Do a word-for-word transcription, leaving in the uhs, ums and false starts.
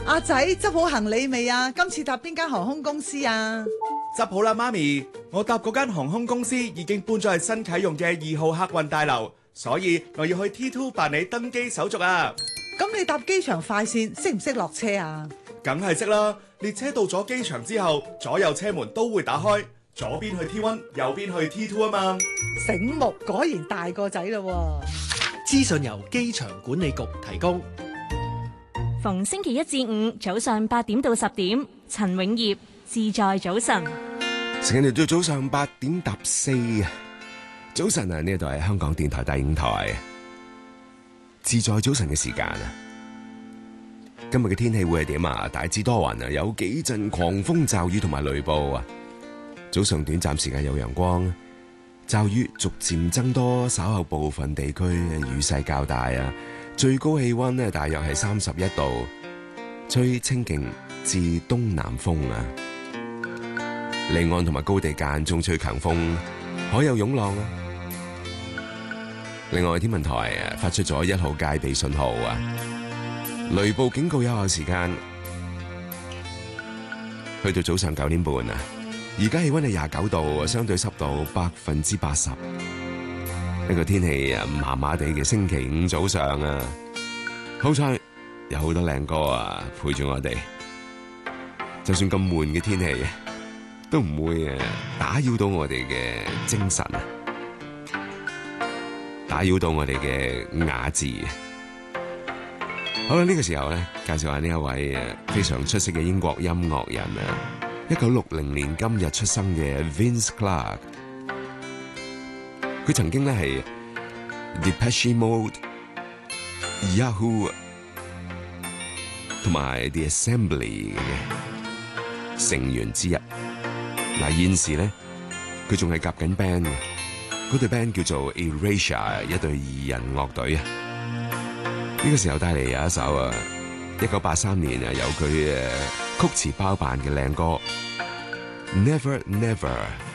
阿仔執好行李未啊？今次搭邊間航空公司啊？ 執好啦，媽咪，我搭嗰間航空公司已經搬咗去新啟用嘅二號客運大樓，所以我要去 T 二 辦理登機手續啊。 咁你搭機場快線識唔識落車啊？ 梗係識啦，列車到咗機場之後，左右車門都會打開，左邊去 T 一，右邊去 T 二啊嘛。 醒目，果然大個仔咯。 資訊由機場管理局提供。 逢星期一至五早上八點到十點，陳永業自在早晨。 時間嚟到早上八點搭四啊！早晨啊，呢度係香港電台第五台自在早晨嘅時間啊！今日嘅天氣會係點啊？大致多雲啊，有幾陣狂風驟雨同埋雷暴啊！早上短暫時間有陽光，驟雨逐漸增多，稍後部分地區雨勢較大啊！最高氣溫呢，大約係三十一度，吹清勁至東南風啊！離岸同埋高地間中吹強風，海有湧浪啊！另外，天文台啊發出咗一號戒備信號啊，雷暴警告有效時間去到早上九點半啊！而家氣溫係廿九度，相對濕度百分之八十。呢個天氣啊麻麻地嘅星期五早上啊，好彩有好多靚歌啊陪住我哋，就算咁悶嘅天氣都唔會誒打擾到我哋嘅精神啊，打擾到我哋嘅雅致。好啦，呢個時候咧，介紹下呢一位誒非常出色嘅英國音樂人啊，一九六零年今日出生嘅 Vince Clarke。佢曾經咧係 Depeche Mode、Yahoo 同埋 The Assembly 嘅成員之一。嗱，現時咧佢仲係夾緊 band 嘅，嗰隊 band 叫做 Erasure， 一隊二人樂隊啊。呢個時候帶嚟有一首啊，一九八三年啊有佢誒曲詞包辦嘅靚歌 Never Never。